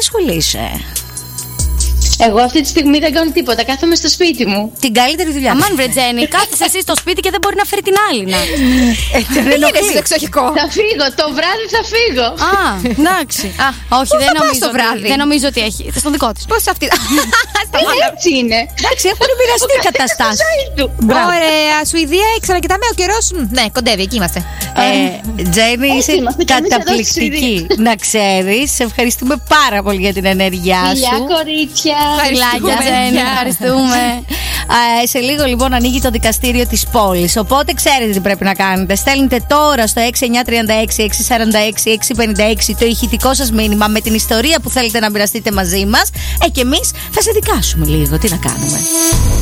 ασχολείσαι? Εγώ αυτή τη στιγμή δεν κάνω τίποτα. Κάθομαι στο σπίτι μου. Την καλύτερη δουλειά. Αμάν βρε Τζέννη, κάθεσαι εσύ στο σπίτι και δεν μπορεί να φέρει την άλλη. Δεν είναι εσύ εξοχικό. Θα φύγω, το βράδυ θα φύγω. Α, εντάξει. Όχι, δεν νομίζω ότι έχει. Στον δικό της. Πώς αυτή. Έτσι είναι. Εντάξει, έχουν μοιραστεί καταστάσεις. Ωραία, Σουηδία, ξανακοιτάμε ο καιρός. Ναι, κοντεύει, εκεί είμαστε. Τζέννη, είσαι καταπληκτική. Να ξέρεις, σε ευχαριστούμε πάρα πολύ για την ενέργειά σου. Φιλιά, κορίτσια. Φιλάκια, Τζέννη, ευχαριστούμε. Σε λίγο λοιπόν ανοίγει το δικαστήριο της πόλης. Οπότε ξέρετε τι πρέπει να κάνετε. Στέλνετε τώρα στο 6936-646-656 το ηχητικό σας μήνυμα με την ιστορία που θέλετε να μοιραστείτε μαζί μας. Και εμείς θα σε δικάσουμε λίγο. Τι να κάνουμε.